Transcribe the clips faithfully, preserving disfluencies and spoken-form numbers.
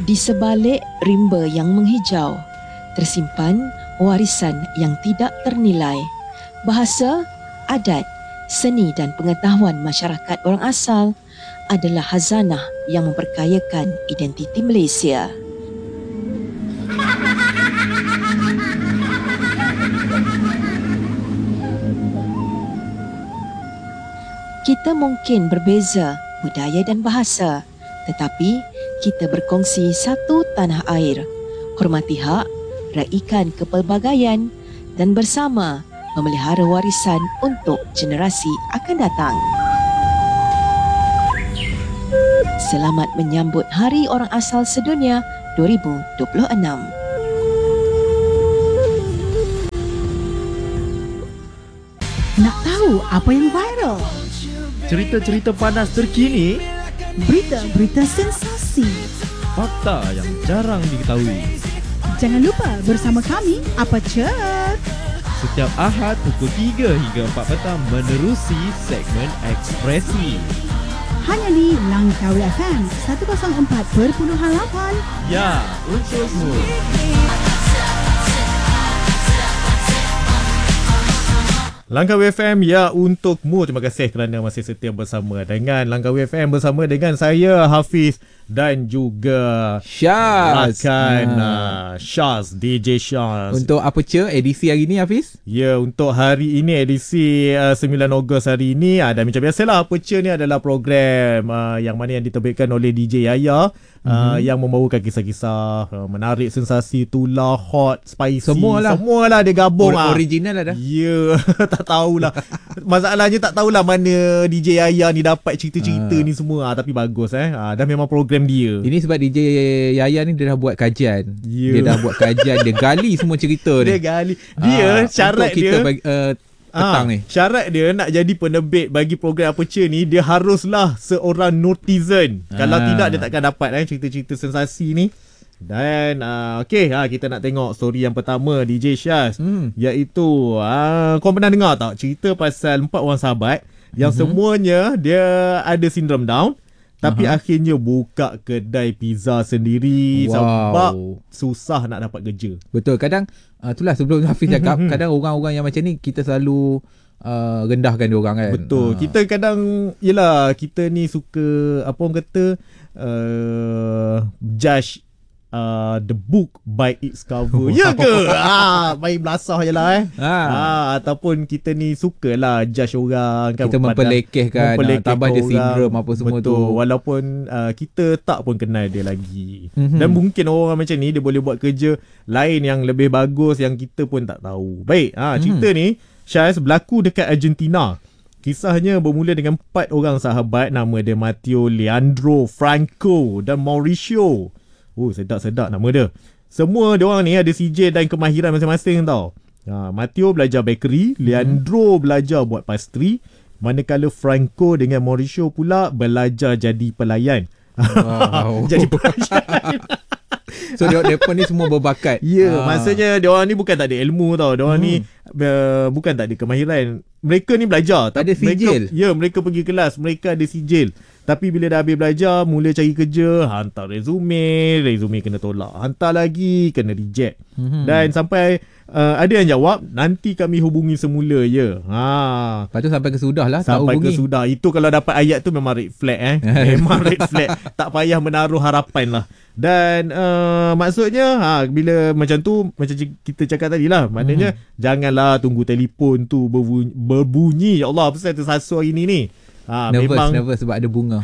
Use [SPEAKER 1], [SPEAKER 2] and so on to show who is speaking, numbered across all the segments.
[SPEAKER 1] Di sebalik rimba yang menghijau, tersimpan warisan yang tidak ternilai. Bahasa, adat, seni dan pengetahuan masyarakat orang asal adalah khazanah yang memperkayakan identiti Malaysia. Kita mungkin berbeza budaya dan bahasa, tetapi kita berkongsi satu tanah air, hormati hak, raikan kepelbagaian dan bersama memelihara warisan untuk generasi akan datang. Selamat menyambut Hari Orang Asal Sedunia dua ribu dua puluh enam.
[SPEAKER 2] Nak tahu apa yang viral?
[SPEAKER 3] Cerita-cerita panas terkini,
[SPEAKER 2] Berita-berita sensasi.
[SPEAKER 3] fakta yang jarang diketahui.
[SPEAKER 2] Jangan lupa bersama kami, Apa Chat?
[SPEAKER 3] Setiap Ahad pukul tiga hingga empat petang menerusi segmen Ekspresi.
[SPEAKER 2] Hanya di Langkawi F M seratus empat perpuluhan lapan.
[SPEAKER 3] Ya, untukmu. Langkawi F M, ya untukmu. Terima kasih kerana masih setia bersama dengan Langkawi F M, bersama dengan saya Hafiz dan juga
[SPEAKER 4] Syaz.
[SPEAKER 3] rakan
[SPEAKER 4] ha.
[SPEAKER 3] uh, Syaz, D J Syaz.
[SPEAKER 4] Untuk apa ce edisi hari ni, Hafiz?
[SPEAKER 3] Ya, untuk hari ini edisi uh, sembilan Ogos hari ini, uh, dan macam biasalah Apa Ce ni adalah program uh, yang mana yang diterbitkan oleh D J Yaya, uh, mm-hmm. yang membawakan kisah-kisah uh, menarik, sensasi, tular, hot, spicy,
[SPEAKER 4] Semualah.
[SPEAKER 3] Semualah dia gabung.
[SPEAKER 4] Or-
[SPEAKER 3] ah.
[SPEAKER 4] original lah dah.
[SPEAKER 3] Ya, tak tahulah. Masalahnya tak tahulah mana D J Yaya ni dapat cerita-cerita
[SPEAKER 4] Ah.
[SPEAKER 3] ni semua, ah, tapi bagus eh. Ah, dah memang program dia.
[SPEAKER 4] Ini sebab D J Yaya ni dia dah buat kajian.
[SPEAKER 3] Ya.
[SPEAKER 4] Dia dah buat kajian, dia gali semua cerita
[SPEAKER 3] Dia
[SPEAKER 4] ni.
[SPEAKER 3] gali. Dia
[SPEAKER 4] Ah,
[SPEAKER 3] syarat
[SPEAKER 4] untuk kita
[SPEAKER 3] dia
[SPEAKER 4] bagi, uh, petang
[SPEAKER 3] Ah,
[SPEAKER 4] ni.
[SPEAKER 3] syarat dia nak jadi penerbit bagi program Apa Ce ni, dia haruslah seorang netizen.
[SPEAKER 4] Ah.
[SPEAKER 3] Kalau tidak, dia takkan dapat eh, cerita-cerita sensasi ni. Dan uh, okey, ha, kita nak tengok story yang pertama D J Syaz,
[SPEAKER 4] Hmm.
[SPEAKER 3] iaitu uh, kau pernah dengar tak cerita pasal empat orang sahabat yang
[SPEAKER 4] Mhm.
[SPEAKER 3] semuanya dia ada sindrom Down, tapi
[SPEAKER 4] Aha.
[SPEAKER 3] akhirnya buka kedai pizza sendiri
[SPEAKER 4] Wow.
[SPEAKER 3] sebab susah nak dapat kerja.
[SPEAKER 4] Betul. Kadang uh, itulah sebelum Hafiz cakap, kadang orang-orang yang macam ni kita selalu uh, rendahkan dia orang kan.
[SPEAKER 3] Betul.
[SPEAKER 4] Ah.
[SPEAKER 3] Kita kadang, yelah, kita ni suka, apa orang kata, uh, judge uh, the book by its cover. Ya ke? Ah, main belasah je lah eh.
[SPEAKER 4] Ah.
[SPEAKER 3] Ah, ataupun kita ni sukalah judge orang kan.
[SPEAKER 4] Kita memperlekehkan,
[SPEAKER 3] memperlekehkan
[SPEAKER 4] ah, tambah dia
[SPEAKER 3] orang.
[SPEAKER 4] sindrom apa semua
[SPEAKER 3] Betul.
[SPEAKER 4] tu.
[SPEAKER 3] Walaupun uh, kita tak pun kenal dia lagi.
[SPEAKER 4] Mhm.
[SPEAKER 3] Dan mungkin orang macam ni dia boleh buat kerja lain yang lebih bagus yang kita pun tak tahu. Baik, ah, cerita
[SPEAKER 4] Mhm.
[SPEAKER 3] ni Syaz berlaku dekat Argentina. Kisahnya bermula dengan empat orang sahabat, nama dia Matteo, Leandro, Franco dan Mauricio. Oh, sedap-sedap nama dia. Semua diorang ni ada C J dan kemahiran masing-masing tau. Ha, Matteo belajar bakery, Leandro hmm. belajar buat pastry, manakala Franco dengan Mauricio pula belajar jadi pelayan.
[SPEAKER 4] Wow.
[SPEAKER 3] Jadi pelayan.
[SPEAKER 4] So dia depa ni semua berbakat.
[SPEAKER 3] Ya, yeah,
[SPEAKER 4] Ah.
[SPEAKER 3] maksudnya diorang ni bukan tak ada ilmu tau. Diorang hmm. ni uh, bukan tak ada kemahiran. Mereka ni belajar.
[SPEAKER 4] Ada sijil.
[SPEAKER 3] Mereka, ya, mereka pergi kelas, mereka ada sijil. Tapi bila dah habis belajar, mula cari kerja, hantar resume, resume kena tolak. Hantar lagi, kena reject.
[SPEAKER 4] Mhm.
[SPEAKER 3] Dan sampai uh, ada yang jawab, nanti kami hubungi semula, ya. Ha.
[SPEAKER 4] Lepas tu sampai ke sudah lah, tak
[SPEAKER 3] Sampai
[SPEAKER 4] hubungi.
[SPEAKER 3] ke sudah. Itu kalau dapat ayat tu memang red flag eh. Memang red flag. Tak payah menaruh harapan lah. Dan uh, maksudnya ha, bila macam tu, macam kita cakap tadi lah, maknanya hmm. janganlah tunggu telefon tu berbunyi, berbunyi. Ya Allah, apa saya tersasu hari ni ni. Ha,
[SPEAKER 4] nervous,
[SPEAKER 3] memang,
[SPEAKER 4] nervous sebab ada bunga.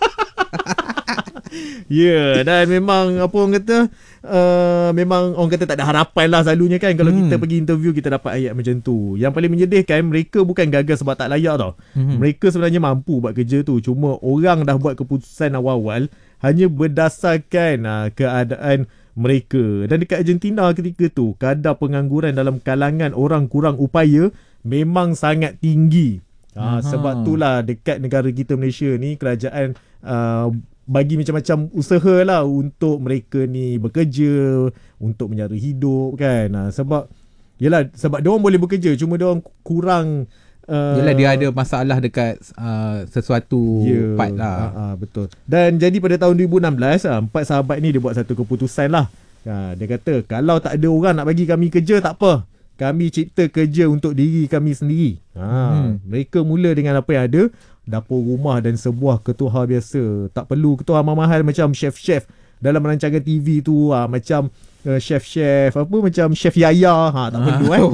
[SPEAKER 3] Ya, yeah, dan memang apa orang kata, uh, memang orang kata tak ada harapan lah selalunya kan. Kalau hmm. kita pergi interview, kita dapat ayat macam tu. Yang paling menyedihkan, mereka bukan gagal sebab tak layak tau. Hmm. Mereka sebenarnya mampu buat kerja tu. Cuma orang dah buat keputusan awal-awal hanya berdasarkan uh, keadaan mereka. Dan dekat Argentina ketika tu, kadar pengangguran dalam kalangan orang kurang upaya memang sangat tinggi. Ha, sebab itulah dekat negara kita Malaysia ni, kerajaan uh, bagi macam-macam usaha lah untuk mereka ni bekerja, untuk menyara hidup kan. Ha, sebab yelah, sebab diorang boleh bekerja, cuma diorang kurang uh,
[SPEAKER 4] Yelah dia ada masalah dekat uh, sesuatu
[SPEAKER 3] yeah,
[SPEAKER 4] part lah.
[SPEAKER 3] uh, uh, betul. Dan jadi pada tahun dua ribu enam belas uh, empat sahabat ni dia buat satu keputusan lah. Uh, dia kata kalau tak ada orang nak bagi kami kerja tak apa. Kami cipta kerja untuk diri kami sendiri. Ha, hmm. Mereka mula dengan apa yang ada, dapur rumah dan sebuah ketuha biasa. Tak perlu ketuha mahal macam chef-chef dalam rancangan T V tu. Ha, macam uh, chef-chef apa macam chef Yaya. Ha, tak perlu eh.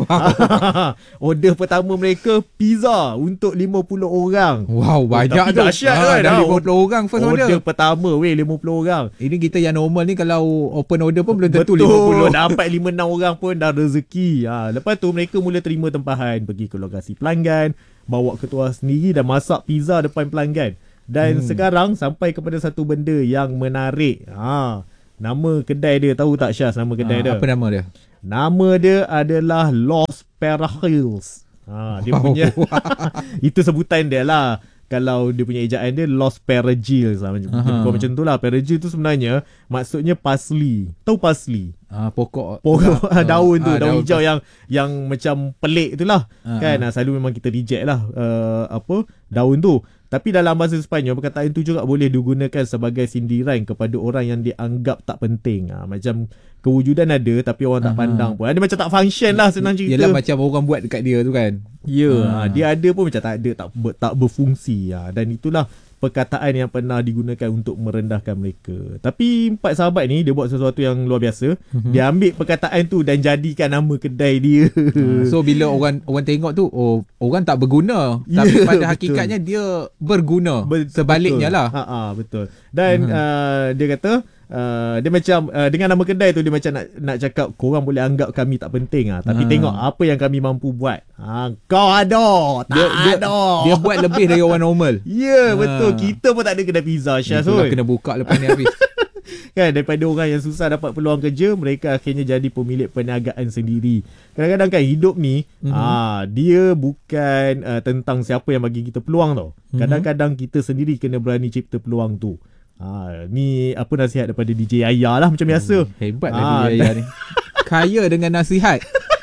[SPEAKER 3] Order pertama mereka pizza untuk lima puluh orang.
[SPEAKER 4] Wow, banyak
[SPEAKER 3] oh,
[SPEAKER 4] tu.
[SPEAKER 3] Dahsyat
[SPEAKER 4] ha,
[SPEAKER 3] kan.
[SPEAKER 4] Dah lima puluh orang first order.
[SPEAKER 3] Order pertama weh lima puluh orang.
[SPEAKER 4] Ini kita yang normal ni kalau open order pun belum tentu
[SPEAKER 3] Betul,
[SPEAKER 4] lima puluh.
[SPEAKER 3] dapat lima enam orang pun dah rezeki. Ha, lepas tu mereka mula terima tempahan, pergi ke lokasi pelanggan, bawa ketua sendiri dan masak pizza depan pelanggan. Dan hmm. sekarang sampai kepada satu benda yang menarik. Ha, nama kedai dia, tahu tak Syaz nama kedai ha, dia?
[SPEAKER 4] Apa nama dia?
[SPEAKER 3] Nama dia adalah Los Perajils. Ha, dia wow. punya itu sebutan dia lah. Kalau dia punya ejaan dia Los Perajils lah. Macam, macam tu lah. Perajil tu sebenarnya maksudnya parsley. Tahu parsley?
[SPEAKER 4] Ah, pokok
[SPEAKER 3] pokok uh, daun tu,
[SPEAKER 4] ah,
[SPEAKER 3] daun, daun
[SPEAKER 4] tu.
[SPEAKER 3] hijau yang yang macam pelik tu lah.
[SPEAKER 4] Uh,
[SPEAKER 3] kan
[SPEAKER 4] uh.
[SPEAKER 3] selalu memang kita reject lah uh, apa daun tu. Tapi dalam bahasa Sepanyol perkataan tu juga boleh digunakan sebagai sindiran kepada orang yang dianggap tak penting. Ha, macam kewujudan ada tapi orang tak uh-huh. pandang pun. Dia macam tak function lah senang cerita.
[SPEAKER 4] Yelah macam orang buat dekat dia tu kan.
[SPEAKER 3] Ya, yeah,
[SPEAKER 4] uh.
[SPEAKER 3] ha, dia ada pun macam tak ada, tak ber, tak berfungsi. Ha, dan itulah perkataan yang pernah digunakan untuk merendahkan mereka. Tapi empat sahabat ni dia buat sesuatu yang luar biasa. Uh-huh. Dia ambil perkataan tu dan jadikan nama kedai dia.
[SPEAKER 4] Uh, so bila orang orang tengok tu, oh orang tak berguna. Yeah, tapi pada betul. hakikatnya dia berguna. Betul. Sebaliknya lah.
[SPEAKER 3] Ha, ha, betul. Dan uh-huh. uh, dia kata Uh, dia macam uh, dengan nama kedai tu dia macam nak nak cakap korang boleh anggap kami tak penting ah, tapi ha. tengok apa yang kami mampu buat. Ha, kau ada, tak
[SPEAKER 4] dia, dia,
[SPEAKER 3] ada.
[SPEAKER 4] Dia buat lebih dari orang normal.
[SPEAKER 3] Ya, yeah, ha. betul. Kita pun tak ada kedai pizza Syaz.
[SPEAKER 4] Itulah kena buka lepas ni habis.
[SPEAKER 3] Kan daripada orang yang susah dapat peluang kerja, mereka akhirnya jadi pemilik perniagaan sendiri. Kadang-kadang kan hidup ni mm-hmm. ah, dia bukan uh, tentang siapa yang bagi kita peluang tau. Kadang-kadang kita sendiri kena berani cipta peluang tu. Ha, ni apa nasihat daripada D J Yaya lah macam biasa.
[SPEAKER 4] Hmm, hebat lah ha, D J Yaya ni. Kaya dengan nasihat.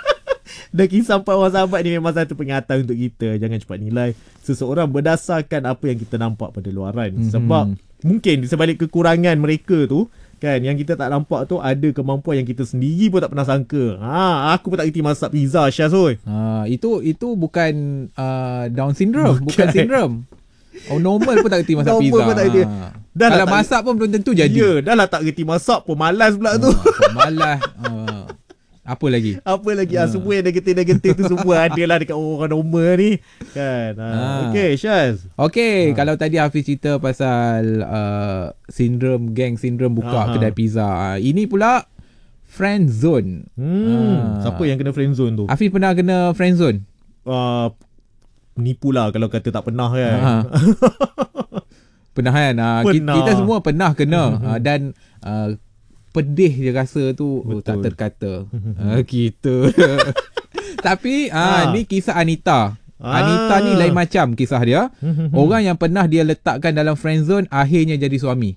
[SPEAKER 3] Dan kisah empat orang sahabat ni memang satu peringatan untuk kita. Jangan cepat nilai seseorang berdasarkan apa yang kita nampak pada luaran. Hmm. Sebab mungkin di sebalik kekurangan mereka tu kan, yang kita tak nampak tu ada kemampuan yang kita sendiri pun tak pernah sangka. Ha, aku pun tak kerti masak pizza Syaz oi.
[SPEAKER 4] Ha, itu itu bukan uh, Down syndrome, bukan, bukan syndrome. Oh normal pun tak kerti masak pizza. Normal pun tak kerti. Ha. Dah kalau lah masak tak, pun belum tentu jadi.
[SPEAKER 3] Ya, dah lah tak kerti masak pun malas pula tu.
[SPEAKER 4] Oh, malas. Uh, apa lagi?
[SPEAKER 3] Apa lagi? Uh. Ah, semua yang negatif-negatif tu semua ada lah dekat orang normal ni. Kan? Ha. Uh. Okey, Syaz.
[SPEAKER 4] Okey, uh. kalau tadi Hafiz cerita pasal uh, sindrom, gang sindrom buka uh-huh. kedai pizza. Uh, ini pula friend zone.
[SPEAKER 3] Hmm. Uh. Siapa yang kena friend zone tu?
[SPEAKER 4] Hafiz pernah kena friend zone?
[SPEAKER 3] Uh, nipu lah kalau kata tak pernah kan.
[SPEAKER 4] Uh-huh. Pernah kan? Uh, pernah. Kita semua pernah kena uh, dan uh, pedih je rasa tu oh, tak terkata. uh, kita. Tapi uh, ha. ni kisah Anita. Ah. Anita ni lain macam kisah dia. Orang yang pernah dia letakkan dalam friend zone akhirnya jadi suami.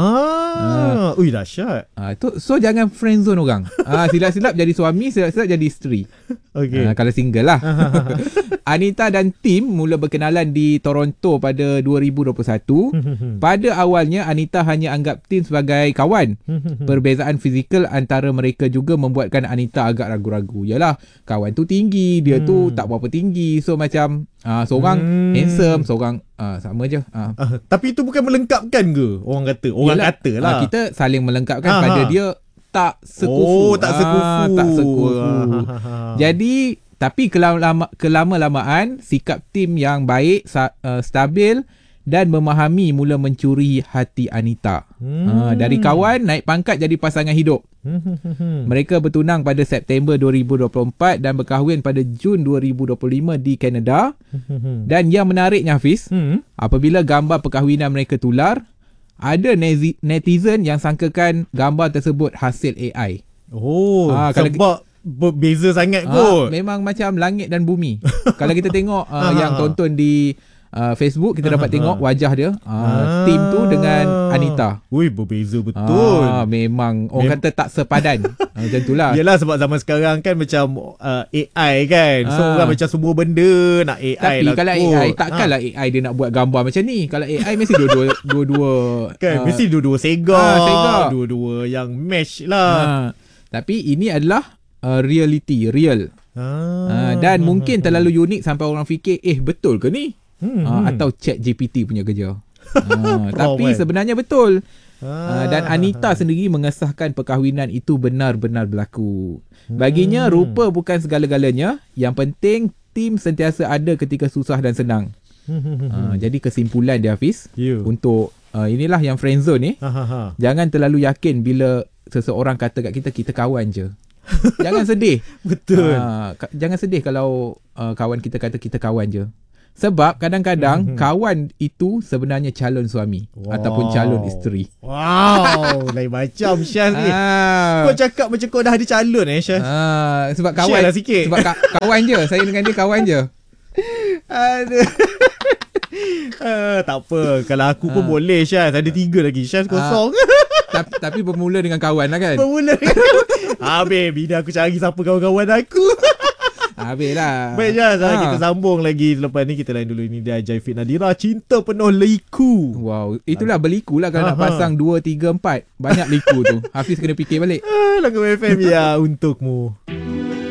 [SPEAKER 3] Ah, uh, ui dahsyat.
[SPEAKER 4] Ah, tu so jangan friend zone orang. Ah, silap-silap jadi suami, silap-silap jadi isteri. Okey. Ah, kalau single lah. Anita dan tim mula berkenalan di Toronto pada dua ribu dua puluh satu. Pada awalnya Anita hanya anggap tim sebagai kawan. Perbezaan fizikal antara mereka juga membuatkan Anita agak ragu-ragu. Yalah, kawan tu tinggi, dia hmm. tu tak berapa tinggi. So macam ah, seorang hmm. handsome, seorang ah, sama je. Ah.
[SPEAKER 3] Ah, tapi itu bukan melengkapkan ke? Orang kata, orang Yalah, kata lah.
[SPEAKER 4] Ah, kita saling melengkapkan Aha. pada dia tak sekufu.
[SPEAKER 3] Oh, tak sekufu.
[SPEAKER 4] Ah, tak sekufu. Jadi tapi kelama, kelama-lamaan sikap tim yang baik, uh, stabil dan memahami mula mencuri hati Anita. Hmm. Uh, dari kawan naik pangkat jadi pasangan hidup. Mereka bertunang pada September dua ribu dua puluh empat dan berkahwin pada Jun dua ribu dua puluh lima di Kanada. Dan yang menariknya Hafiz, hmm. apabila gambar perkahwinan mereka tular, ada netizen yang sangkakan gambar tersebut hasil A I.
[SPEAKER 3] Oh, uh, sebab berbeza sangat
[SPEAKER 4] ha,
[SPEAKER 3] kot.
[SPEAKER 4] Memang macam langit dan bumi. Kalau kita tengok uh, yang tonton di uh, Facebook kita dapat
[SPEAKER 3] Ah,
[SPEAKER 4] tengok
[SPEAKER 3] ah.
[SPEAKER 4] wajah dia. Uh,
[SPEAKER 3] Ah.
[SPEAKER 4] Team tu dengan Anita.
[SPEAKER 3] Ui, berbeza betul.
[SPEAKER 4] Ah, memang orang
[SPEAKER 3] Mem-
[SPEAKER 4] kata tak sepadan. ah, macam itulah.
[SPEAKER 3] Yelah, sebab zaman sekarang kan macam uh, A I kan. So
[SPEAKER 4] Ah.
[SPEAKER 3] orang macam semua benda nak A I
[SPEAKER 4] Tapi
[SPEAKER 3] lah
[SPEAKER 4] kalau
[SPEAKER 3] kot.
[SPEAKER 4] A I takkanlah A I dia nak buat gambar macam ni. Kalau A I mesti dua-dua dua-dua
[SPEAKER 3] Kan
[SPEAKER 4] ah,
[SPEAKER 3] mesti dua-dua segak,
[SPEAKER 4] ah, segak.
[SPEAKER 3] dua-dua yang mesh lah.
[SPEAKER 4] ah. Tapi ini adalah uh, reality, real.
[SPEAKER 3] Ah.
[SPEAKER 4] Ah, dan mungkin terlalu unik sampai orang fikir, eh betul ke ni?
[SPEAKER 3] Hmm,
[SPEAKER 4] Ah,
[SPEAKER 3] hmm.
[SPEAKER 4] atau Chat G P T punya kerja. Ah, tapi
[SPEAKER 3] kan?
[SPEAKER 4] sebenarnya betul.
[SPEAKER 3] Ah.
[SPEAKER 4] Ah, dan Anita sendiri mengesahkan perkahwinan itu benar-benar berlaku. Baginya
[SPEAKER 3] Hmm.
[SPEAKER 4] rupa bukan segala-galanya. Yang penting tim sentiasa ada ketika susah dan senang. Ah, jadi kesimpulan dia Hafiz,
[SPEAKER 3] Ya.
[SPEAKER 4] untuk uh, inilah yang friendzone ni,
[SPEAKER 3] Ha, ha, ha.
[SPEAKER 4] jangan terlalu yakin bila seseorang kata kat kita kita kawan je. Jangan sedih.
[SPEAKER 3] Betul.
[SPEAKER 4] Ah, ka- jangan sedih kalau uh, kawan kita kata kita kawan je. Sebab kadang-kadang
[SPEAKER 3] Mhm.
[SPEAKER 4] kawan itu sebenarnya calon suami
[SPEAKER 3] Wow.
[SPEAKER 4] ataupun calon isteri.
[SPEAKER 3] Wow, lain macam Syaz ni.
[SPEAKER 4] Ah,
[SPEAKER 3] Kau cakap macam kau dah ada calon eh Syaz.
[SPEAKER 4] ah, sebab
[SPEAKER 3] Share
[SPEAKER 4] kawan
[SPEAKER 3] lah sikit.
[SPEAKER 4] sebab ka- kawan je. Saya dengan dia kawan je.
[SPEAKER 3] Aduh. Ah, tak apa. Kalau aku pun
[SPEAKER 4] Ah.
[SPEAKER 3] boleh Syaz. Ada tiga lagi. Syaz kosong.
[SPEAKER 4] tapi, tapi bermula dengan kawan lah kan.
[SPEAKER 3] Bermula. Habis bila aku cari siapa kawan-kawan aku.
[SPEAKER 4] Habis lah.
[SPEAKER 3] Baik Syaz,
[SPEAKER 4] Ah.
[SPEAKER 3] kita sambung lagi selepas ni. Kita lain dulu. Ini dia Ajai Fit Nadira. Cinta penuh liku.
[SPEAKER 4] Wow, itulah berliku lah kalau nak
[SPEAKER 3] Aha.
[SPEAKER 4] pasang dua, tiga, empat. Banyak liku tu. Hafiz kena fikir balik.
[SPEAKER 3] Ah, Lagu F M ya untukmu.